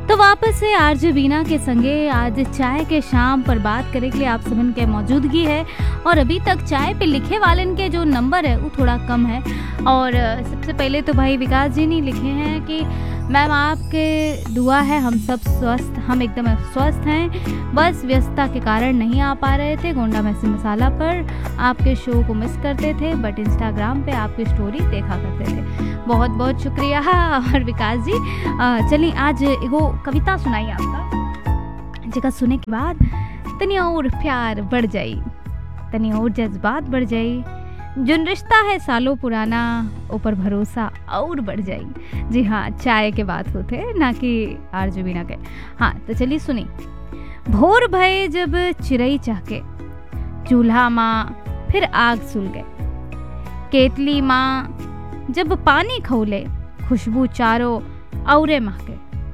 तो वापस से आरजे बीना के संगे आज चाय के शाम पर बात करे के लिए आप सबन के मौजूदगी है। और अभी तक चाय पे लिखे वालन के जो नंबर है वो थोड़ा कम है। और सबसे पहले तो भाई विकास जी ने लिखे हैं कि मैम आपके दुआ है हम सब स्वस्थ, हम एकदम स्वस्थ हैं, बस व्यस्तता के कारण नहीं आ पा रहे थे। गोंडा मैसी मसाला पर आपके शो को मिस करते थे, बट इंस्टाग्राम पे आपकी स्टोरी देखा करते थे। बहुत बहुत शुक्रिया। और विकास जी चलिए आज एगो कविता सुनाई आपका, जगह सुने के बाद तनी और प्यार बढ़ जाई, तनी और जज्बात बढ़ जाई, जोन रिश्ता है सालों पुराना ऊपर भरोसा और बढ़ जाई। जी हाँ, चाय के बात होते ना कि आरजे बीना के। हाँ तो चलिए सुनी। भोर भये जब चिड़ई चहके, चूल्हा माँ फिर आग सुल गए, केतली माँ जब पानी खौले, खुशबू चारों औरे महके,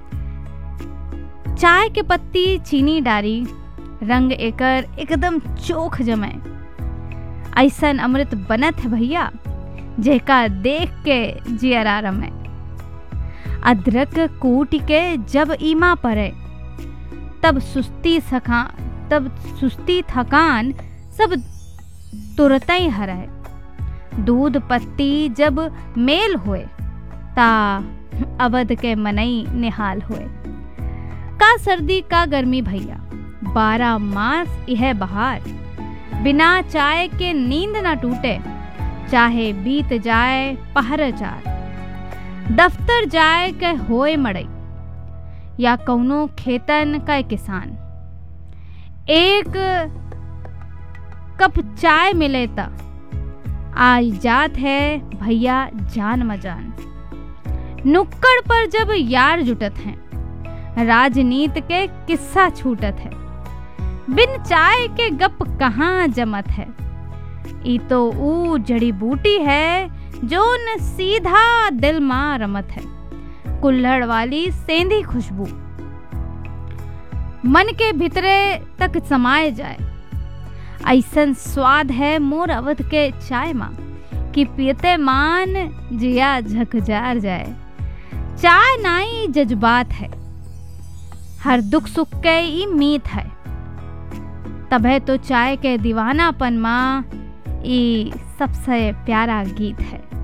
चाय के पत्ती चीनी डारी, रंग एकर एकदम चोख जमे, ऐसन अमृत बनत है भैया जेका देख के जियरा रमे। अदरक कूट के जब ईमा परे, तब सुस्ती थकान सब तुरत ही हरे। दूध पत्ती जब मेल होए, ता अवध के मनई निहाल होए। का सर्दी का गर्मी भैया, 12 मास यह बहार, बिना चाय के नींद ना टूटे, चाहे बीत जाए पहर 4। दफ्तर जाए के होए मड़ई, या कौनो खेतन का किसान, एक कप चाय मिले ता आज जात है भैया जान मजान। नुक्कड़ पर जब यार जुटत हैं, राजनीति के किस्सा छूटत है, बिन चाय के गप कहाँ जमत है। ई तो ऊ जड़ी बूटी है जोन सीधा दिल मां रमत है, कुल्हड़ वाली सेंधी खुशबू मन के भीतरे तक समाये जाए। ऐसन स्वाद है मोर अवध के चाय मां कि पीते मान जिया झकजार जाए। चाय नाई जज्बात है, हर दुख सुख के ई मीत है, तबे तो चाय के दीवानापन मां ई सबसे प्यारा गीत है।